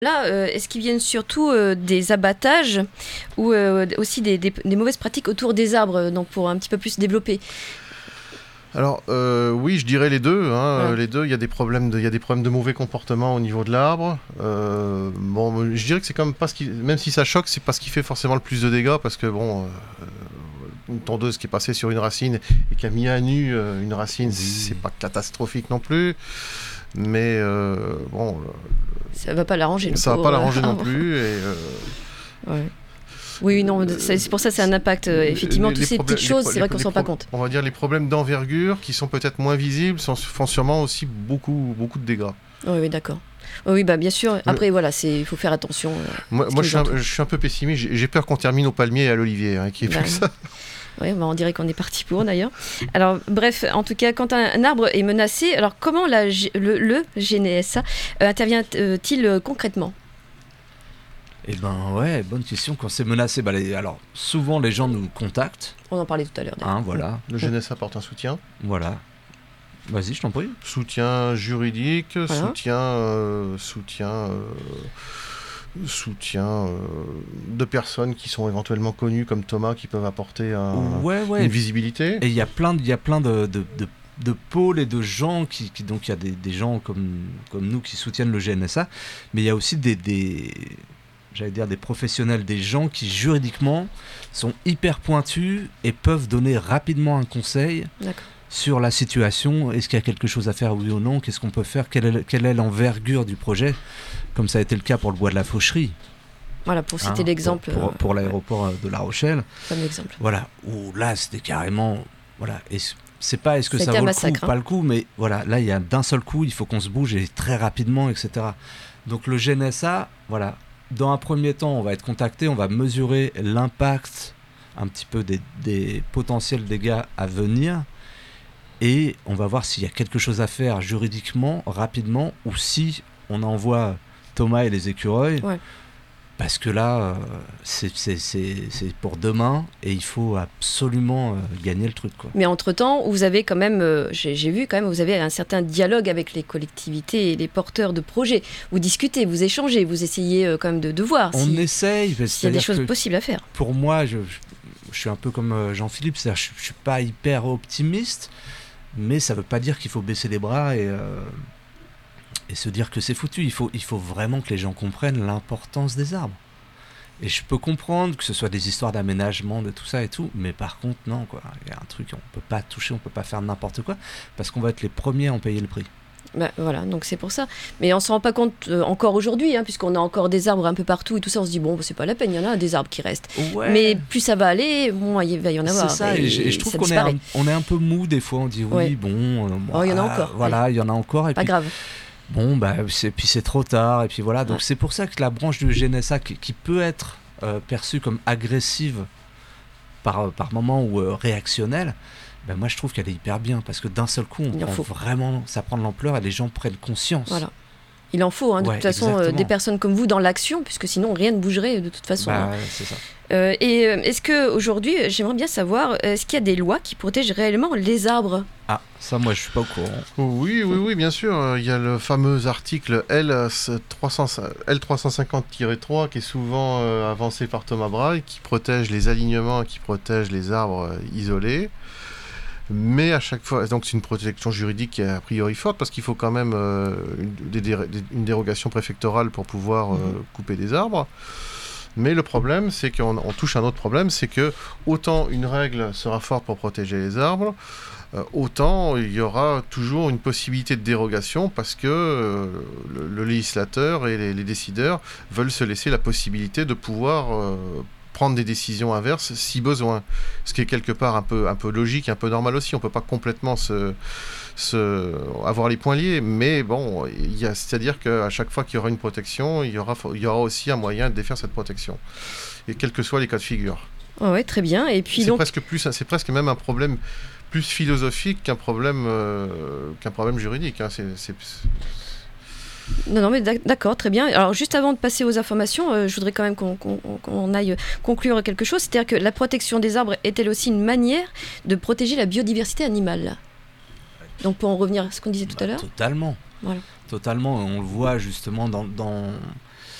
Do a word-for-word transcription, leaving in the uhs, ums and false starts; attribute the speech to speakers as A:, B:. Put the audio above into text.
A: Là, euh, est-ce qu'ils viennent surtout euh, des abattages ou euh, aussi des, des, des mauvaises pratiques autour des arbres, donc pour un petit peu plus développer?
B: Alors euh, oui, je dirais les deux. Hein.
A: Voilà.
B: Les deux, il y a des problèmes de, il y a des problèmes de mauvais comportement au niveau de l'arbre. Euh, bon, je dirais que c'est comme pas ce qui, même si ça choque, c'est pas ce qui fait forcément le plus de dégâts, parce que bon, euh, une tondeuse qui est passée sur une racine et qui a mis à nu euh, une racine,
C: Oui.
B: c'est pas catastrophique non plus. Mais euh, bon,
A: Ça va pas l'arranger. le
B: ça va
A: pauvre,
B: pas l'arranger
A: euh,
B: non
A: arbre.
B: plus. Et, euh,
A: Ouais. Oui, non, c'est c'est pour ça que c'est un impact. euh, effectivement,
B: les-
A: toutes
B: les
A: ces
B: problèmes-
A: petites
B: les
A: choses,
B: pro-
A: c'est vrai
B: les-
A: qu'on
B: les
A: s'en rend pas
B: pro-
A: compte.
B: On va dire les problèmes d'envergure qui sont peut-être moins visibles sont- font sûrement aussi beaucoup, beaucoup de dégâts.
A: Oui, oui, d'accord. Oui, oui, bah, bien sûr. Après, voilà, il faut faire attention. euh,
B: Moi,
A: ce
B: moi
A: qui
B: je, suis
A: nous
B: un,
A: entoure.
B: je suis un peu pessimiste. J'ai j'ai peur qu'on termine au palmier et à l'olivier, hein, qui est
A: Bah,
B: plus ça.
A: Oui, bah, on dirait qu'on est parti pour d'ailleurs. Alors, bref, en tout cas, quand un, un arbre est menacé, alors comment la, G- le, le G N S A euh, intervient-il euh, concrètement?
C: Eh ben ouais, bonne question. Quand c'est menacé, bah, les- alors souvent les gens nous contactent,
A: On en parlait tout à l'heure. d'ailleurs.
C: hein, voilà,
B: Le G N S apporte un soutien.
C: voilà. Vas-y, je t'en prie.
B: Soutien juridique,
A: Voilà.
B: soutien, euh, soutien, euh, soutien euh, de personnes qui sont éventuellement connues comme Thomas, qui peuvent apporter un-
C: Ouais, ouais.
B: une visibilité.
C: Et il y a plein, de- il y a plein de, de, de, de pôles et de gens qui, qui- donc il y a des, des gens comme, comme nous qui soutiennent le G N S A, mais il y a aussi des, des j'allais dire des professionnels, des gens qui juridiquement sont hyper pointus et peuvent donner rapidement un conseil
A: D'accord.
C: sur la situation. Est-ce qu'il y a quelque chose à faire, oui ou non? Qu'est-ce qu'on peut faire? Quelle est, quelle est l'envergure du projet? Comme ça a été le cas pour le bois de la Faucherie.
A: Voilà, pour citer
C: hein,
A: l'exemple.
C: Pour, pour,
A: euh,
C: pour l'aéroport de La Rochelle.
A: fameux exemple.
C: Voilà, où là c'était carrément. Voilà, et c- c'est pas est-ce que
A: Ça a
C: ça,
A: été un
C: vaut le
A: massacre,
C: coup,
A: hein.
C: pas le coup, mais voilà, là il y a d'un seul coup, il faut qu'on se bouge et très rapidement, et cetera. Donc le G N S A, voilà, dans un premier temps, on va être contacté, on va mesurer l'impact un petit peu des, des potentiels dégâts à venir. Et on va voir s'il y a quelque chose à faire juridiquement, rapidement, ou si on envoie Thomas et les écureuils.
A: Ouais.
C: Parce que là, euh, c'est, c'est, c'est, c'est pour demain et il faut absolument euh, gagner le truc, quoi.
A: Mais entre-temps, vous avez quand même, euh, j'ai, j'ai vu quand même, vous avez un certain dialogue avec les collectivités et les porteurs de projets. Vous discutez, vous échangez, vous essayez euh, quand même de, de voir
C: On
A: si-
C: essaye.
A: s'il y a des
C: c'est-à-dire
A: choses
C: que
A: possibles à faire.
C: pour moi, je, je, je suis un peu comme euh, Jean-Philippe, c'est-à-dire je, je suis pas hyper optimiste, mais ça veut pas dire qu'il faut baisser les bras et, euh, et se dire que c'est foutu. Il faut, il faut vraiment que les gens comprennent l'importance des arbres. Et je peux comprendre que ce soit des histoires d'aménagement, de tout ça et tout, mais par contre, non, quoi. Il y a un truc, on peut pas toucher, on peut pas faire n'importe quoi, parce qu'on va être les premiers à en payer le prix.
A: Bah, voilà, donc c'est pour ça. Mais on ne se rend pas compte euh, encore aujourd'hui, hein, puisqu'on a encore des arbres un peu partout et tout ça. On se dit, bon, c'est pas la peine, il y en a des arbres qui restent.
C: Ouais.
A: Mais plus ça va aller, moins il va y en avoir.
C: C'est ça, et, je, et je trouve
A: ça
C: qu'on est
A: disparaît.
C: un, on est un peu mou des fois, on dit oui,
A: Ouais.
C: bon, euh,
A: Oh, il y en a
C: ah,
A: encore,
C: Voilà, il y en a encore, et
A: Pas
C: puis
A: grave.
C: bon, bah, c'est, puis c'est trop tard, et puis voilà. Donc
A: Ouais.
C: c'est pour ça que la branche du G N S A, qui, qui peut être euh, perçue comme agressive par, par moment ou euh, réactionnelle, ben moi je trouve qu'elle est hyper bien, parce que d'un seul coup, on
A: Il en
C: prend
A: faut.
C: vraiment, ça prend de l'ampleur et les gens prennent conscience.
A: Voilà. Il en faut, hein, de
C: Ouais,
A: toute façon, euh,
C: exactement.
A: des personnes comme vous dans l'action, puisque sinon rien ne bougerait de toute façon.
C: Bah,
A: hein.
C: c'est ça.
A: Euh, et euh, est-ce qu'aujourd'hui, j'aimerais bien savoir, est-ce qu'il y a des lois qui protègent réellement les arbres?
C: Ah, ça moi je suis pas au courant.
B: Oui, oui, oui, bien sûr. Euh, Il y a le fameux article L trois cent cinquante tiret trois qui est souvent euh, avancé par Thomas Braille, qui protège les alignements, qui protège les arbres euh, isolés. Mais à chaque fois, donc c'est une protection juridique qui est a priori forte, parce qu'il faut quand même euh, une, des, des, une dérogation préfectorale pour pouvoir euh,
A: Mhm.
B: couper des arbres. Mais le problème, c'est qu'on on touche à un autre problème, c'est que autant une règle sera forte pour protéger les arbres, euh, autant il y aura toujours une possibilité de dérogation, parce que euh, le, le législateur et les, les décideurs veulent se laisser la possibilité de pouvoir euh, prendre des décisions inverses si besoin. Ce qui est quelque part un peu, un peu logique, un peu normal aussi. On ne peut pas complètement se, se, avoir les poings liés, mais bon, il y a, c'est-à-dire qu'à chaque fois qu'il y aura une protection, il y aura, il y aura aussi un moyen de défaire cette protection. Et quels que soient les cas de figure.
A: Oh, ouais, très bien. Et puis
B: C'est
A: donc,
B: presque plus, c'est presque même un problème plus philosophique qu'un problème, euh, qu'un problème juridique. Hein. C'est, c'est...
A: non, non, mais d'ac- d'accord, très bien. Alors, juste avant de passer aux informations, euh, je voudrais quand même qu'on, qu'on, qu'on aille conclure quelque chose. C'est-à-dire que la protection des arbres est-elle aussi une manière de protéger la biodiversité animale? Donc, pour en revenir à ce qu'on disait tout
C: Bah,
A: à l'heure.
C: Totalement.
A: Voilà.
C: Totalement. On le voit justement dans, dans,